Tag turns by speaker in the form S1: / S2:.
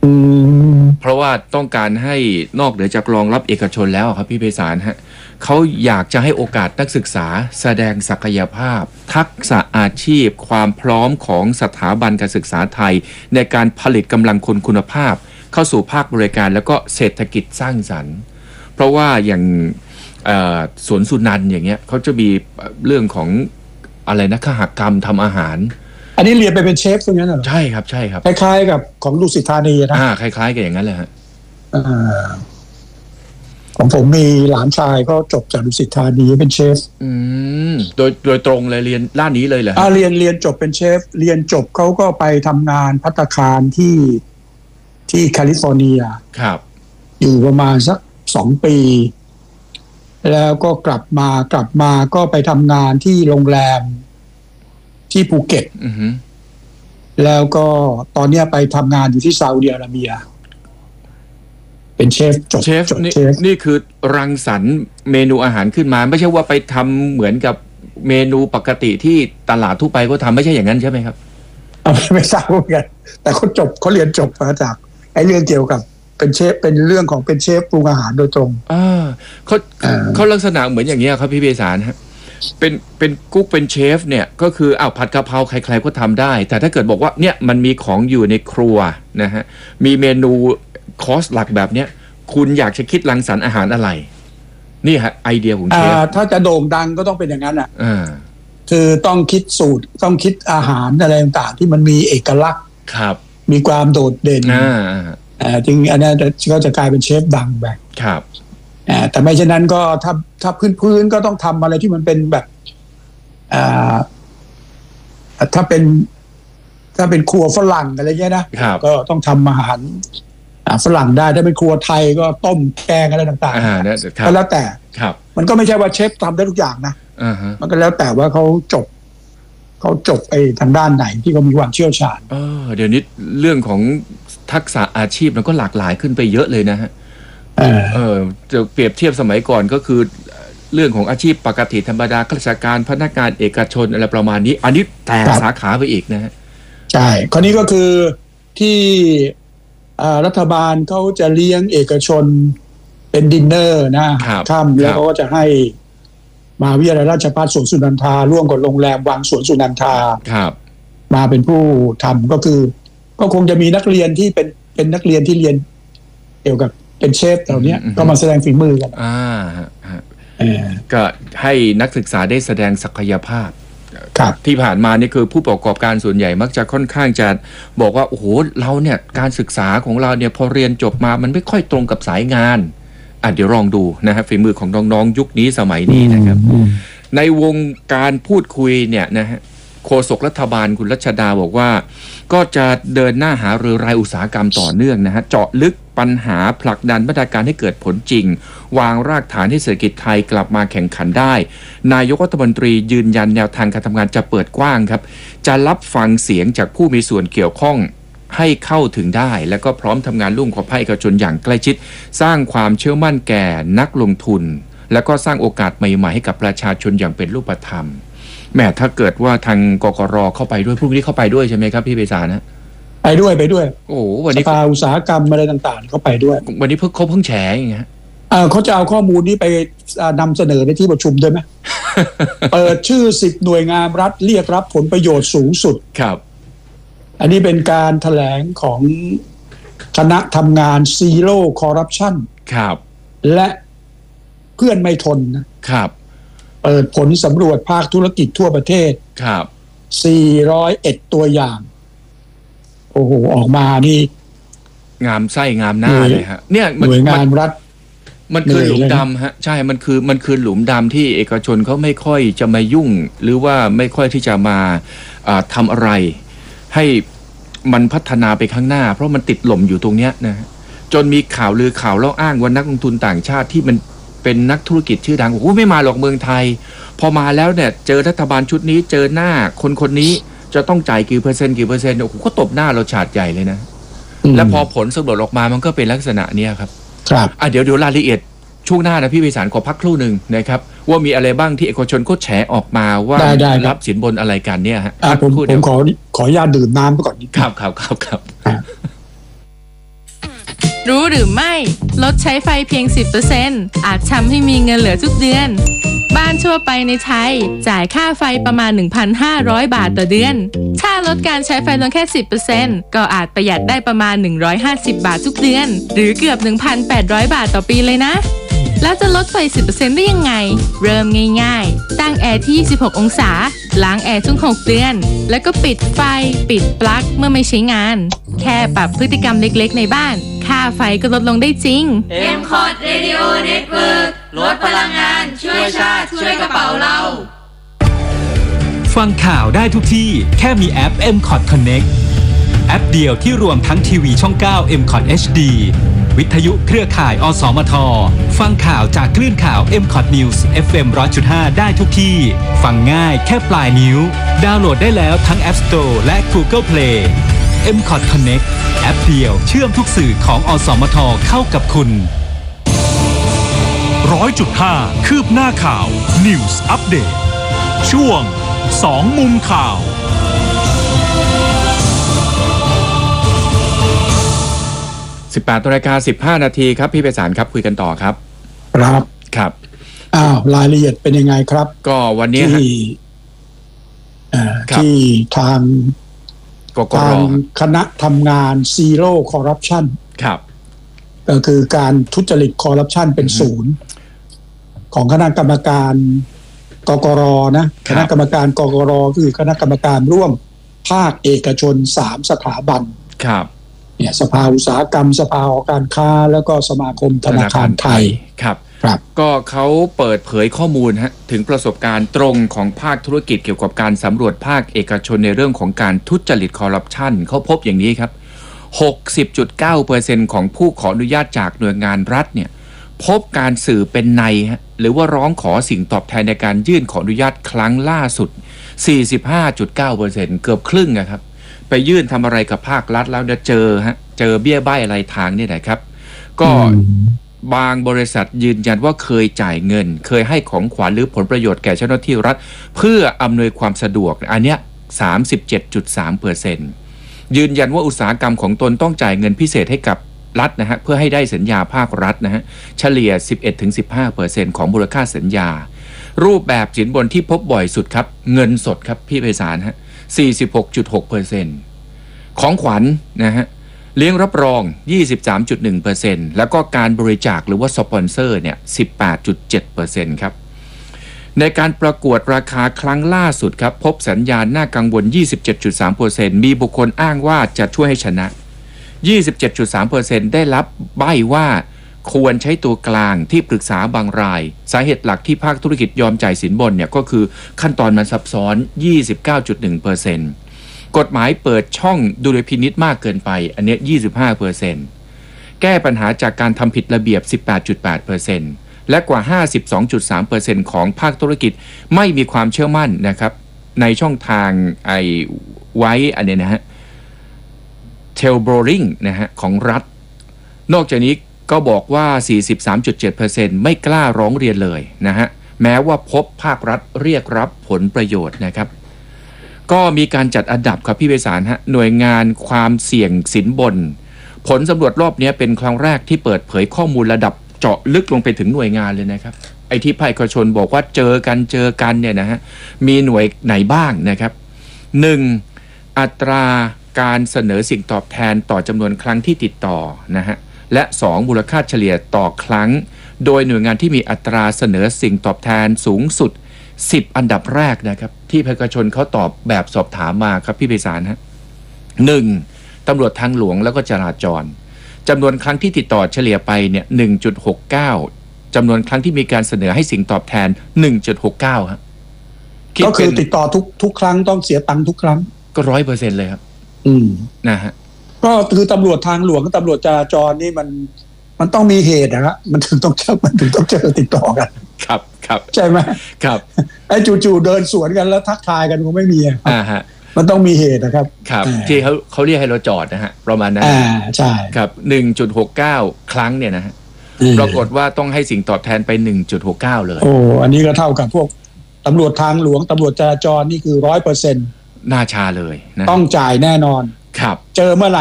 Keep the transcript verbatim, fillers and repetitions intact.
S1: เพราะว่าต้องการให้นอกเหนือจากรองรับเอกชนแล้วครับพี่ไพศาลฮะเขาอยากจะให้โอกาสนักศึกษาแสดงศักยภาพทักษะอาชีพความพร้อมของสถาบันการศึกษาไทยในการผลิตกำลังคนคุณภาพเข้าสู่ภาคบริการแล้วก็เศรษฐกิจสร้างสรรค์เพราะว่าอย่างสวนสุนันท์อย่างเงี้ยเขาจะมีเรื่องของอะไรนะคหกรรมทำอาหาร
S2: อันนี้เรียนไปเป็นเชฟตรงนั้นเหรอ
S1: ใช่ครับใช่ครับ
S2: คล้ายๆกับของดุสิตธานีนะ
S1: อ่าคล้ายๆกันอย่างนั้นเลยฮะ
S2: ของผมมีหลานชายก็จบจากดุสิตธานีเป็นเชฟ
S1: อืมโดยโดยตรงเลยเรียนด้านนี้เลยเหรอ
S2: อ่าเรียนเรียนจบเป็นเชฟเรียนจบเขาก็ไปทำงานภัตตาคารที่ที่แคลิฟอร์เนีย
S1: ครับ
S2: อยู่ประมาณสักสองปีแล้วก็กลับมากลับมาก็ไปทำงานที่โรงแรมที่ภูเก็ตแล้วก็ตอนนี้ไปทำงานอยู่ที่ซาอุดิอาระเบียเป็นเชฟจบ
S1: เชฟนี่นี่คือรังสรรค์เมนูอาหารขึ้นมาไม่ใช่ว่าไปทำเหมือนกับเมนูปกติที่ตลาดทั่วไปก็ทำไม่ใช่อย่างนั้นใช่ไหมครับ
S2: ไม่ทราบเหมือนกันแต่เขาจบเขาเรียนจบมาจากไอ้เรื่องเกี่ยวกับเป็นเชฟเป็นเรื่องของเป็นเชฟปรุงอาหารโดยตรง
S1: อ่าเขาเขาลักษณะเหมือนอย่างเงี้ยครับพี่เบสารฮะเป็นเป็นกุ๊กเป็นเชฟเนี่ยก็คืออ้าวผัดกะเพราใครๆก็ทำได้แต่ถ้าเกิดบอกว่าเนี่ยมันมีของอยู่ในครัวนะฮะมีเมนูคอร์สหลักแบบเนี้ยคุณอยากจะคิดรังสรรค์อาหารอะไรนี่ฮะไอเดียของเชฟ
S2: ถ้าจะโด่งดังก็ต้องเป็นอย่างนั้นอ่ะ
S1: อ่า
S2: คือต้องคิดสูตรต้องคิดอาหารอะไรต่างๆที่มันมีเอกลักษณ์
S1: ครับ
S2: มีความโดดเด่น
S1: อ่า
S2: อ่าจึงอันนั้นก็จะกลายเป็นเชฟดังไป
S1: ครับ
S2: อ่าแต่ไม่เช่นนั้นก็ถ้าถ้าพื้นๆก็ต้องทำอะไรที่มันเป็นแบบอ่าถ้าเป็นถ้าเป็นครัวฝรั่งอะไรเงี้ยนะก็ต้องทำอาหารฝรั่งได้ถ้าเป็นครัวไทยก็ต้มแกงอะไรต่างๆก็แล้วแต่มันก็ไม่ใช่ว่าเชฟทำได้ทุกอย่างนะมันก็แล้วแต่ว่าเขาจบเขาจบไปทางด้านไหนที่เขามีความเชี่ยวชาญ
S1: เออเดี๋ยวนี้เรื่องของทักษะอาชีพมันก็หลากหลายขึ้นไปเยอะเลยนะฮะเออจะเปรียบเทียบสมัยก่อนก็คือเรื่องของอาชีพปกติธรรมดาข้าราชการพนักงานเอกชนอะไรประมาณนี้อันนี้แต่สาขาไปอีกนะฮะ
S2: ใช่ข้อนี้ก็คือที่รัฐบาลเขาจะเลี้ยงเอกชนเป็นดินเนอร์นะค่ำแล้วเขาก็จะให้มหาวิทยาลัยราชภัฏสวนสุนันทาร่วมกับโรงแรมวังสวนสุนันทามาเป็นผู้ทำก็คือก็คงจะมีนักเรียนที่เป็นเป็นนักเรียนที่เรียนเกี่ยวกับเป็นเชฟเหล่านี้ก็มาแสดงฝีมือกัน
S1: อ่าก็ให้นักศึกษาได้แสดงศักยภาพที่ผ่านมานี่คือผู้ประกอบการส่วนใหญ่มักจะค่อนข้างจะบอกว่าโอ้โหเราเนี่ยการศึกษาของเราเนี่ยพอเรียนจบมามันไม่ค่อยตรงกับสายงานอ่ะเดี๋ยวลองดูนะฮะฝีมือของน้องๆยุคนี้สมัยนี้นะครับในวงการพูดคุยเนี่ยนะฮะโฆษกรัฐบาลคุณรัชดาบอกว่าก็จะเดินหน้าหารือรายอุตสาหกรรมต่อเนื่องนะฮะเจาะลึกปัญหาผลักดันมาตรการให้เกิดผลจริงวางรากฐานให้เศรษฐกิจไทยกลับมาแข่งขันได้นายกรัฐมนตรียืนยันแนวทางการทำงานจะเปิดกว้างครับจะรับฟังเสียงจากผู้มีส่วนเกี่ยวข้องให้เข้าถึงได้และก็พร้อมทำงานร่วมกับภาคเอกชนอย่างใกล้ชิดสร้างความเชื่อมั่นแก่นักลงทุนและก็สร้างโอกาสใหม่ๆให้กับประชาชนอย่างเป็นรูปธรรมแม้ถ้าเกิดว่าทางกกร.เข้าไปด้วยพรุ่งนี้เข้าไปด้วยใช่ไหมครับพี่เบสานะ
S2: ไปด้วยไปด้วย
S1: โอ้วันนี้
S2: สภาอุตสาหกรรมอะไรต่างๆเขาไปด้วย
S1: วันนี้เพิ่งเขาเพิ่งแฉอย่างเงี้ย
S2: เขาจะเอาข้อมูลนี้ไปนำเสนอในที่ประชุมด้วยไหม เปิดชื่อสิบหน่วยงานรัฐเรียกรับผลประโยชน์สูงสุด
S1: ครับ
S2: อันนี้เป็นการแถลงของคณะทำงานซีโร่คอร์รัปชัน
S1: ครับ
S2: และเพื่อนไม่ทนนะครับเปิดผลสำรวจภาคธุรกิจทั่วประเทศ
S1: ครับ
S2: สี่ร้อยเอ็ดตัวอย่างโอ้โหออกมานี่
S1: งามไส้งามหน้าเลยฮะเนี่ย
S2: หน่วยงานรัฐ
S1: มันคือหลุมดำฮะใช่มันคือมันคือหลุมดำที่เอกชนเขาไม่ค่อยจะมายุ่งหรือว่าไม่ค่อยที่จะมาทำอะไรให้มันพัฒนาไปข้างหน้าเพราะมันติดหล่มอยู่ตรงเนี้ยนะจนมีข่าวลือข่าวเล่าอ้างว่านักลงทุนต่างชาติที่มันเป็นนักธุรกิจชื่อดังโอ้โหไม่มาหรอกเมืองไทยพอมาแล้วเนี่ยเจอรัฐบาลชุดนี้เจอหน้าคนคนนี้จะต้องจ่ายกี่เปอร์เซ็นต์กี่เปอร์เซ็นต์โอ้โหก็ตบหน้าเราฉาดใหญ่เลยนะและพอผลสำรวจออกมามันก็เป็นลักษณะเนี้ยครับ
S2: ครับ
S1: อ่ะเดี๋ยวเดี๋ยวรายละเอียดช่วงหน้านะพี่ไพศาลขอพักครู่หนึ่งนะครับว่ามีอะไรบ้างที่เอกชนก็แฉออกมาว่ารับสินบนอะไรกันเนี่ยฮะ
S2: ผมผมขอขออนุญาตดื่มน้ำไปก่อนนิด
S1: ครับครับครับครับ
S3: รู้หรือไม่ลดใช้ไฟเพียง สิบเปอร์เซ็นต์ อาจทำให้มีเงินเหลือทุกเดือนบ้านทั่วไปในไทยจ่ายค่าไฟประมาณ หนึ่งพันห้าร้อย บาทต่อเดือนถ้าลดการใช้ไฟลงแค่ สิบเปอร์เซ็นต์ ก็อาจประหยัดได้ประมาณ หนึ่งร้อยห้าสิบ บาททุกเดือนหรือเกือบ หนึ่งพันแปดร้อย บาทต่อปีเลยนะแล้วจะลดไฟ สิบเปอร์เซ็นต์ ได้ยังไงเริ่มง่ายๆตั้งแอร์ที่ยี่สิบหกองศาล้างแอร์ทุกหกเดือนแล้วก็ปิดไฟปิดปลั๊กเมื่อไม่ใช้งานแค่ปรับพฤติกรรมเล็กๆในบ้านค่าไฟก็ลดลงได้จริง
S4: เอ็ม คอท Radio Network ลดพลังงานช่วยชาติช่วยกระเป๋าเรา
S5: ฟังข่าวได้ทุกที่แค่มีแอป เอ็ม คอท Connect แอปเดียวที่รวมทั้งทีวีช่อง เก้า เอ็ม คอท เอช ดี วิทยุเครือข่าย อสมท ฟังข่าวจากคลื่นข่าว เอ็ม คอท News เอฟ เอ็ม หนึ่งร้อยจุดห้า ได้ทุกที่ฟังง่ายแค่ปลายนิ้วดาวน์โหลดได้แล้วทั้ง App Store และ Google Play เอ็ม คอท Connect แอปเดียวเชื่อมทุกสื่อของอสมทเข้ากับคุณ
S6: ร้อยจุดห้าคืบหน้าข่าว News Update ช่วงสองมุมข่าว
S1: สิบแปดนาฬิกาสิบห้านาทีครับพี่ไพศาลครับคุยกันต่อครับ
S2: ครับ
S1: ครับ
S2: อ้าวรายละเอียดเป็นยังไงครับ
S1: ก็วันนี้
S2: ที่ที่ทาง
S1: กกร.
S2: ทางคณะทำงาน Zero Corruption
S1: ครับ
S2: ก็คือการทุจริตคอร์รัปชันเป็นศูนย์ของคณะกรรมการกกร.นะคณะกรรมการกกร.คือคณะกรรมการร่วมภาคเอกชนสามสถาบัน
S1: ครับ
S2: เนี่ยสภาอุตสาหกรรมสภาหอการค้าแล้วก็สมาคมธนาคารไทย
S1: ครับ
S2: ครับ
S1: ก็เขาเปิดเผยข้อมูลฮะถึงประสบการณ์ตรงของภาคธุรกิจเกี่ยวกับการสำรวจภาคเอกชนในเรื่องของการทุจริตคอร์รัปชันเขาพบอย่างนี้ครับ หกสิบจุดเก้าเปอร์เซ็นต์ ของผู้ขออนุญาตจากหน่วยงานรัฐเนี่ยพบการสื่อเป็นในฮะหรือว่าร้องขอสิ่งตอบแทนในการยื่นขออนุญาตครั้งล่าสุด สี่สิบห้าจุดเก้าเปอร์เซ็นต์ เกือบครึ่งนะครับไปยื่นทำอะไรกับภาครัฐแล้วเนี่ยเจอฮะเจอเบี้ยใบ้อะไรทางนี่แหละครับก็บางบริษัทยืนยันว่าเคยจ่ายเงินเคยให้ของขวัญหรือผลประโยชน์แก่เจ้าหน้าที่รัฐเพื่ออำนวยความสะดวกอันเนี้ย สามสิบเจ็ดจุดสามเปอร์เซ็นต์ ยืนยันว่าอุตสาหกรรมของตนต้องจ่ายเงินพิเศษให้กับรัฐนะฮะเพื่อให้ได้สัญญาภาครัฐนะฮะเฉลี่ย สิบเอ็ดถึงสิบห้าเปอร์เซ็นต์ ของมูลค่าสัญญารูปแบบสินบนที่พบบ่อยสุดครับเงินสดครับพี่ไพศาลฮะ สี่สิบหกจุดหกเปอร์เซ็นต์ ของขวัญ นะฮะเลี้ยงรับรอง ยี่สิบสามจุดหนึ่งเปอร์เซ็นต์ แล้วก็การบริจาคหรือว่าสปอนเซอร์เนี่ย สิบแปดจุดเจ็ดเปอร์เซ็นต์ ครับในการประกวดราคาครั้งล่าสุดครับพบสัญญาณน่ากังวล ยี่สิบเจ็ดจุดสามเปอร์เซ็นต์ มีบุคคลอ้างว่าจะช่วยให้ชนะ ยี่สิบเจ็ดจุดสามเปอร์เซ็นต์ ได้รับใบ้ว่าควรใช้ตัวกลางที่ปรึกษาบางรายสาเหตุหลักที่ภาคธุรกิจยอมจ่ายสินบนเนี่ยก็คือขั้นตอนมันซับซ้อน ยี่สิบเก้าจุดหนึ่งเปอร์เซ็นต์ กฎหมายเปิดช่องดุลพินิจมากเกินไปอันนี้ ยี่สิบห้าเปอร์เซ็นต์ แก้ปัญหาจากการทำผิดระเบียบ สิบแปดจุดแปดเปอร์เซ็นต์ และกว่า ห้าสิบสองจุดสามเปอร์เซ็นต์ ของภาคธุรกิจไม่มีความเชื่อมั่นนะครับในช่องทางไอ้ไว้อันนี้นะฮะเทลโบริงนะฮะของรัฐนอกจากนี้ก็บอกว่า สี่สิบสามจุดเจ็ดเปอร์เซ็นต์ ไม่กล้าร้องเรียนเลยนะฮะแม้ว่าพบภาครัฐเรียกรับผลประโยชน์นะครับก็มีการจัดอันดับครับพี่ไพศาลฮะหน่วยงานความเสี่ยงสินบนผลสำรวจรอบนี้เป็นครั้งแรกที่เปิดเผยข้อมูลระดับเจาะลึกลงไปถึงหน่วยงานเลยนะครับไอ้ที่ภาคเอกชนบอกว่าเจอกันเจอกันเนี่ยนะฮะมีหน่วยไหนบ้างนะครับหนึ่งอัตราการเสนอสิ่งตอบแทนต่อจำนวนครั้งที่ติดต่อนะฮะและสองมูลค่าเฉลี่ยต่อครั้งโดยหน่วยงานที่มีอัตราเสนอสิ่งตอบแทนสูงสุดสิบอันดับแรกนะครับที่ภาคเอกชนเขาตอบแบบสอบถามมาครับพี่ไพศาลฮะหนึ่งตำรวจทางหลวงแล้วก็จราจรจำนวนครั้งที่ติดต่อเฉลี่ยไปเนี่ย หนึ่งจุดหกเก้า จำนวนครั้งที่มีการเสนอให้สิ่งตอบแทน หนึ่งจุดหกเก้า ครับ
S2: ก็คือติดต่อทุกทุกครั้งต้องเสียตังค์ทุกครั้ง
S1: ก็ ร้อยเปอร์เซ็นต์ เลยครับ
S2: อืม
S1: นะฮะ
S2: ก็คือตำรวจทางหลวงกับตำรวจจราจรนี่มันมันต้องมีเหตุนะครับมันถึงต้องเจอมันถึงต้องเจอติดต่อกัน
S1: ครับครับ
S2: ใช่ไหม
S1: ครับ
S2: ไอ้จู่ๆเดินสวนกันแล้วทักทายกันคงไม่มี
S1: อ่าฮะ
S2: มันต้องมีเหตุนะครับ
S1: ครับที่เขาเขาเรียกให้เราจอดนะฮะประมาณนั้น
S2: อ่าใช่
S1: ครับ หนึ่งจุดหกเก้า ครั้งเนี่ยนะฮะปรากฏว่าต้องให้สิ่งตอบแทนไป หนึ่งจุดหกเก้า เลย
S2: โอ้อันนี้ก็เท่ากับพวกตำรวจทางหลวงตำรวจจราจรนี่คือ ร้อยเปอร์เซ็นต์
S1: น่าชาเลยนะ
S2: ต้องจ่ายแน่นอน
S1: ครับ
S2: เจอเมื่อไหร่